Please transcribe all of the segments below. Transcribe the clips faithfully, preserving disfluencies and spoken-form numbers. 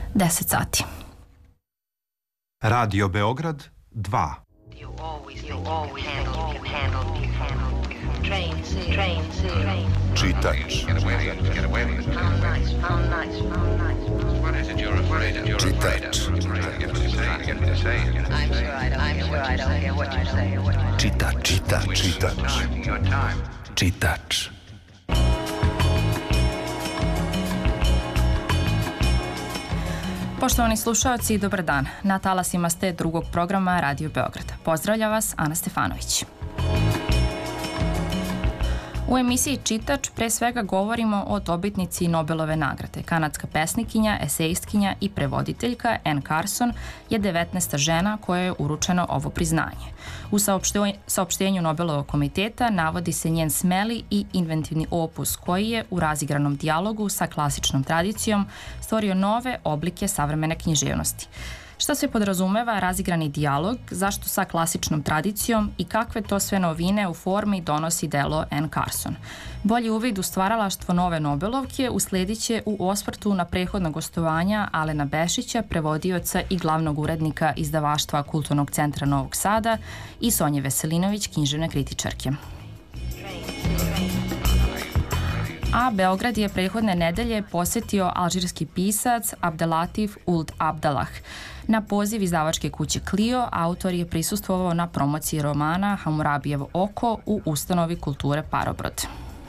deset sati. Radio Beograd dva. Čitač. Čitač. Čitač. Čitač. Čitač. Poštovani slušaoci, dobar dan. Na talasima ste drugog programa Radio Beograd. Pozdravlja vas Ana Stefanović. U emisiji Čitač pre svega govorimo o dobitnici Nobelove nagrade. Kanadska pesnikinja, esejistkinja i prevoditeljka Anne Carson je devetnaesta žena koja je uručeno ovo priznanje. U saopštenju Nobelovog komiteta navodi se njen smeli i inventivni opus koji je u razigranom dijalogu sa klasičnom tradicijom stvorio nove oblike savremene književnosti. Šta se podrazumeva razigrani dijalog, zašto sa klasičnom tradicijom i kakve to sve novine u formi donosi delo Anne Carson. Bolji uvid u stvaralaštvo nove Nobelovke usledit će u osvrtu na prethodna gostovanja Alena Bešića, prevodioca i glavnog urednika izdavaštva Kulturnog centra Novog Sada, i Sonje Veselinović, književne kritičarke. A Beograd je prethodne nedelje posetio alžirski pisac Abdelatif Ould Abdallah. Na poziv izdavačke kuće Clio, autor je prisustvovao na promociji romana Hamurabijevo oko u ustanovi kulture Parobrod.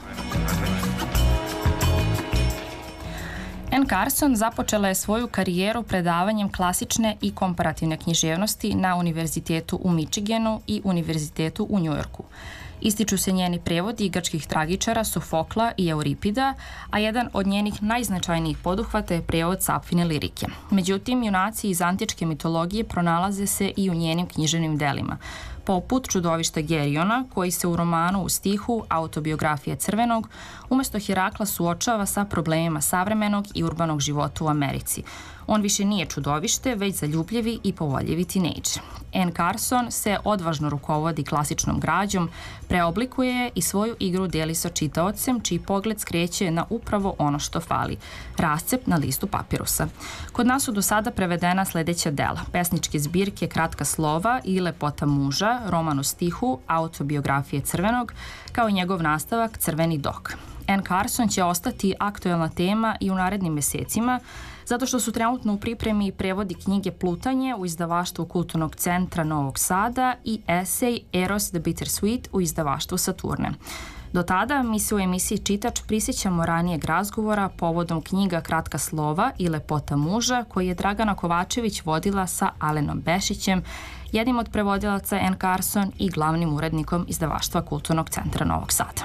Anne Carson započela je svoju karijeru predavanjem klasične i komparativne književnosti na Univerzitetu u Michiganu i Univerzitetu u Njujorku. Ističu se njeni prevodi grčkih tragičara Sofokla i Euripida, a jedan od njenih najznačajnijih poduhvata je prevod Sapfine lirike. Međutim, junaci iz antičke mitologije pronalaze se i u njenim književnim delima, poput Čudovišta Geriona, koji se u romanu u stihu Autobiografije crvenog umesto Herakla suočava sa problemima savremenog i urbanog života u Americi. On više nije čudovište, već zaljubljivi i povoljivi tinejdžer. Anne Carson se odvažno rukovodi klasičnom građom, preoblikuje je i svoju igru deli sa čitaocem, čiji pogled skreće na upravo ono što fali – rascep na listu papirusa. Kod nas su do sada prevedena sledeća dela: pesničke zbirke Kratka slova i Lepota muža, roman u stihu Autobiografije crvenog, kao i njegov nastavak Crveni dok. Anne Carson će ostati aktuelna tema i u narednim mesecima, zato što su trenutno u pripremi prevodi knjige Plutanje u izdavaštvu Kulturnog centra Novog Sada i esej Eros the Bittersweet u izdavaštvu Saturne. Do tada mi se u emisiji Čitač prisjećamo ranijeg razgovora povodom knjiga Kratka slova i Lepota muža, koji je Dragana Kovačević vodila sa Alenom Bešićem, jednim od prevodilaca Anne Carson i glavnim urednikom izdavaštva Kulturnog centra Novog Sada.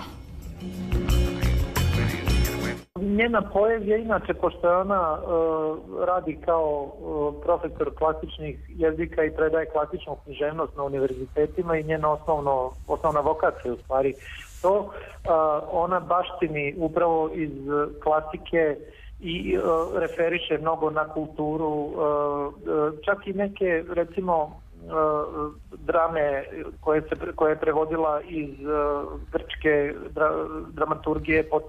Njena poezija, inače, pošto je ona uh, radi kao uh, profesor klasičnih jezika i predaje klasičnu književnost na univerzitetima, i njena osnovno, osnovna vokacija u stvari to, uh, ona baštini upravo iz klasike i uh, referiše mnogo na kulturu, uh, uh, čak i neke, recimo, Uh, drame koje, se, koje je prevodila iz uh, grčke dra, dramaturgije, potom